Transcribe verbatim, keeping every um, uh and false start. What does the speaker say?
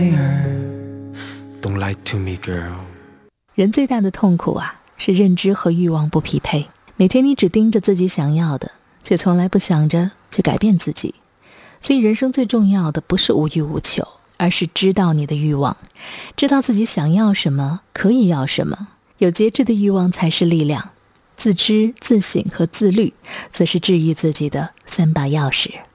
Don't lie to me, girl. 人最大的痛苦啊，是认知和欲望不匹配。每天你只盯着自己想要的，却从来不想着去改变自己。所以人生最重要的不是无欲无求，而是知道你的欲望，知道自己想要什么，可以要什么。有节制的欲望才是力量，自知、自省和自律，则是治愈自己的三把钥匙。